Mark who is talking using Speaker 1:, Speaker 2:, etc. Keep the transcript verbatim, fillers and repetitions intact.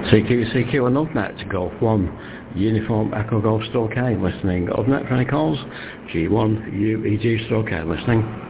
Speaker 1: C Q C Q on Ovnet, Golf one, Uniform Echo Golf Stroke K, listening. Ovnet for any calls, G one U E G Stroke K, listening.